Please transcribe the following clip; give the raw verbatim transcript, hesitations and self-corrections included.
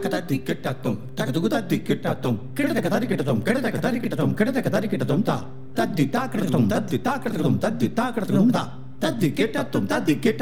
தக்கதத்தி கிட்டத்தும் தக்கதுகு தத்தி கிட்டத்தும் கிடதக்க தரி கிட்டத்தும் கிடதக்க தரி கிட்டத்தும் கிடதக்க தரி கிட்டத்தும் தா தத்தி தா கிடத்தும் தத்தி தா கிடத்தும் தத்தி தா கிடத்தும் தா தத்தி கிட்டத்தும் தத்தி கிட்ட